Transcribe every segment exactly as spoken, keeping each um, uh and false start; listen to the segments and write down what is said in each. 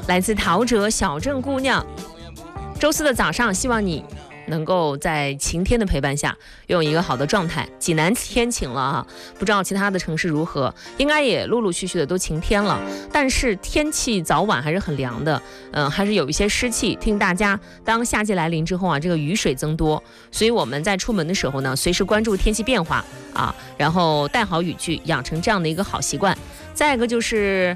来自陶喆小镇姑娘。周四的早上，希望你能够在晴天的陪伴下拥有一个好的状态。济南天晴了啊，不知道其他的城市如何，应该也陆陆续续的都晴天了，但是天气早晚还是很凉的，嗯、呃，还是有一些湿气。听大家，当夏季来临之后啊，这个雨水增多，所以我们在出门的时候呢，随时关注天气变化啊，然后带好雨具，养成这样的一个好习惯。再一个就是。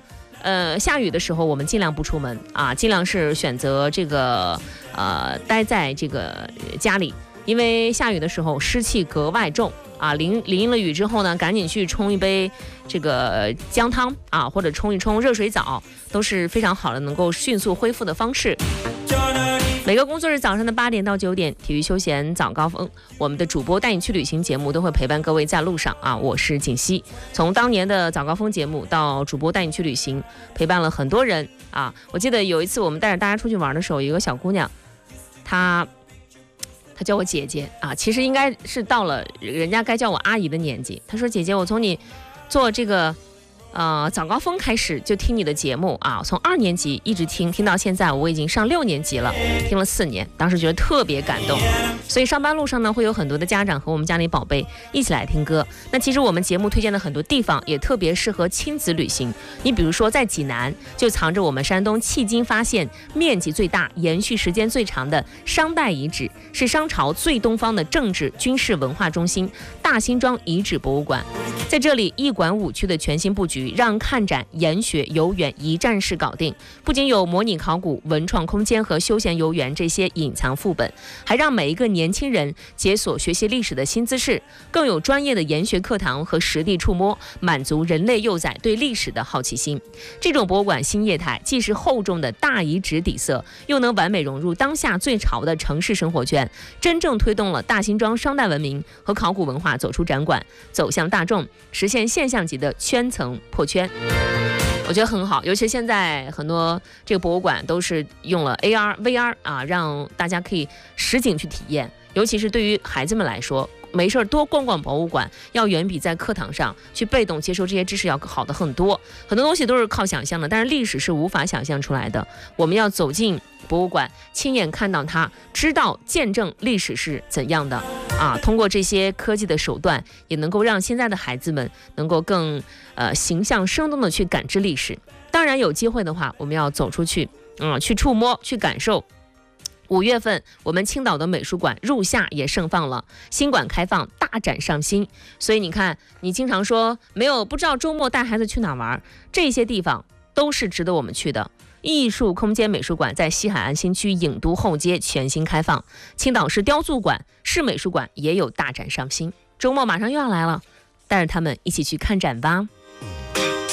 呃，下雨的时候我们尽量不出门啊，尽量是选择这个呃待在这个家里，因为下雨的时候湿气格外重啊。淋淋了雨之后呢，赶紧去冲一杯这个姜汤啊，或者冲一冲热水澡，都是非常好的能够迅速恢复的方式。每个工作日早上的八点到九点，体育休闲早高峰，我们的主播带你去旅行节目都会陪伴各位在路上啊。我是锦溪，从当年的早高峰节目到主播带你去旅行，陪伴了很多人啊。我记得有一次我们带着大家出去玩的时候，有一个小姑娘，她她叫我姐姐啊，其实应该是到了人家该叫我阿姨的年纪。她说：“姐姐，我从你做这个。”呃，早高峰开始就听你的节目啊，从二年级一直听听到现在，我已经上六年级了，听了四年，当时觉得特别感动。所以上班路上呢，会有很多的家长和我们家里宝贝一起来听歌。那其实我们节目推荐的很多地方也特别适合亲子旅行。你比如说在济南，就藏着我们山东迄今发现面积最大、延续时间最长的商代遗址，是商朝最东方的政治军事文化中心——大辛庄遗址博物馆。在这里，一馆五区的全新布局，让看展、研学、游园一站式搞定。不仅有模拟考古、文创空间和休闲游园这些隐藏副本，还让每一个年轻人解锁学习历史的新姿势，更有专业的研学课堂和实地触摸，满足人类幼崽对历史的好奇心。这种博物馆新业态，既是厚重的大遗址底色，又能完美融入当下最潮的城市生活圈，真正推动了大辛庄商代文明和考古文化走出展馆，走向大众，实现现象级的圈层破圈。我觉得很好，尤其现在很多这个博物馆都是用了 A R、V R 啊，让大家可以实景去体验。尤其是对于孩子们来说，没事多逛逛博物馆，要远比在课堂上去被动接受这些知识要好的很多。很多东西都是靠想象的，但是历史是无法想象出来的。我们要走进博物馆，亲眼看到它，知道见证历史是怎样的啊。通过这些科技的手段，也能够让现在的孩子们能够更呃形象生动的去感知历史。当然有机会的话，我们要走出去，嗯，去触摸，去感受。五月份，我们青岛的美术馆入夏也盛放了，新馆开放，大展上新。所以你看，你经常说没有不知道周末带孩子去哪玩，这些地方都是值得我们去的。艺术空间美术馆在西海岸新区颍都后街全新开放，青岛市雕塑馆、市美术馆也有大展上新。周末马上又要来了，带着他们一起去看展吧。